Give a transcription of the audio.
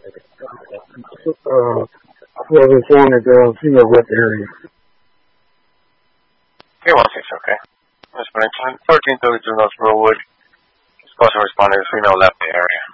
Whoever's on the female rep area. K16, okay. Responding 1332 North Rowood. Supposed to respond to the female left area.